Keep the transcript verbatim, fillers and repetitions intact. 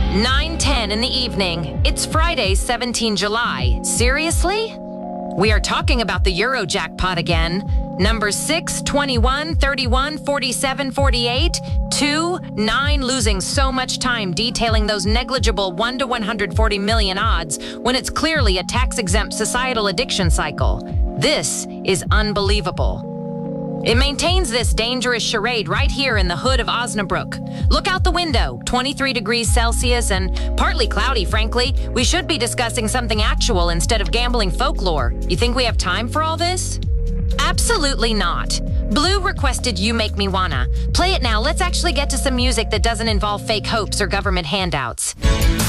nine ten in the evening. It's Friday, seventeenth of July. Seriously? We are talking about the Euro jackpot again. Number six, twenty-one, thirty-one, forty-seven, forty-eight, two, nine, losing so much time detailing those negligible one to one hundred forty million odds when it's clearly a tax-exempt societal addiction cycle. This is unbelievable. It maintains this dangerous charade right here in the hood of Osnabrück. Look out the window, twenty-three degrees Celsius and partly cloudy, frankly. We should be discussing something actual instead of gambling folklore. You think we have time for all this? Absolutely not. Blue requested You Make Me Wanna. Play it now. Let's actually get to some music that doesn't involve fake hopes or government handouts.